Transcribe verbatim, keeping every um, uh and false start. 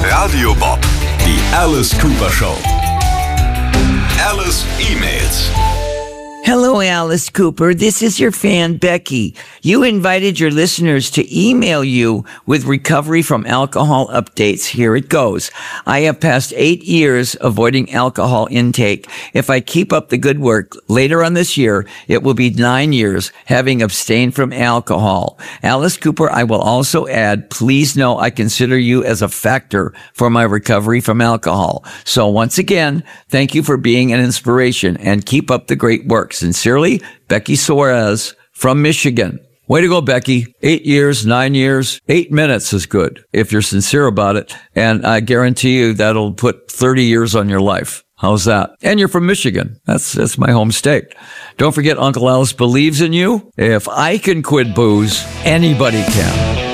Radio Bob. Die Alice Cooper Show. Alice E-Mails. Hello, Alice Cooper. This is your fan, Becky. You invited your listeners to email you with recovery from alcohol updates. Here it goes. I have passed eight years avoiding alcohol intake. If I keep up the good work, later on this year, it will be nine years having abstained from alcohol. Alice Cooper, I will also add, please know I consider you as a factor for my recovery from alcohol. So once again, thank you for being an inspiration and keep up the great work. Sincerely, Becky Suarez from Michigan. Way to go, Becky. Eight years, nine years, eight minutes is good if you're sincere about it. And I guarantee you that'll put thirty years on your life. How's that? And you're from Michigan. That's that's my home state. Don't forget, Uncle Alice believes in you. If I can quit booze, anybody can.